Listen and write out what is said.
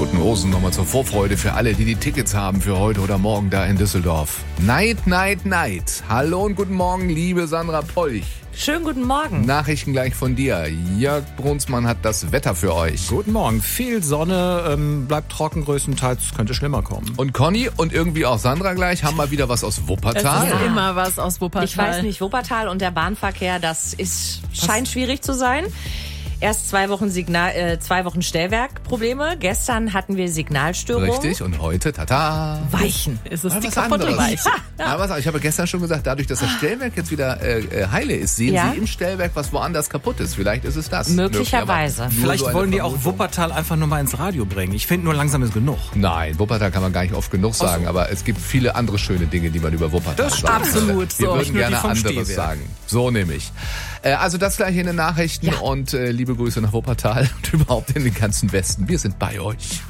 Toten Hosen nochmal zur Vorfreude für alle, die Tickets haben für heute oder morgen da in Düsseldorf. Night. Hallo und guten Morgen, liebe Sandra Polch. Schönen guten Morgen. Nachrichten gleich von dir. Jörg Brunsmann hat das Wetter für euch. Guten Morgen. Viel Sonne, bleibt trocken größtenteils, könnte schlimmer kommen. Und Conny und irgendwie auch Sandra gleich haben mal wieder was aus Wuppertal. Es ist immer was aus Wuppertal. Ich weiß nicht, Wuppertal und der Bahnverkehr, scheint schwierig zu sein. Erst 2 Wochen 2 Wochen Stellwerkprobleme. Gestern hatten wir Signalstörungen. Richtig, und heute, tata. Weichen. Es ist die was kaputte anderes. Weiche. Aber ich habe gestern schon gesagt, dadurch, dass das Stellwerk jetzt wieder heile ist, sehen Sie im Stellwerk, was woanders kaputt ist. Vielleicht ist es das. Möglicherweise. Vielleicht so wollen die Vermutung. auch Wuppertal einfach nur mal ins Radio bringen. Ich finde nur, langsam ist genug. Nein, Wuppertal kann man gar nicht oft genug sagen, aber es gibt viele andere schöne Dinge, die man über Wuppertal Das sagen stimmt. könnte. Absolut. Wir So, würden nicht nur die gerne vom anderes Stehwerk. sagen. So nämlich. Also das gleich in den Nachrichten und liebe Grüße nach Wuppertal und überhaupt in den ganzen Westen. Wir sind bei euch.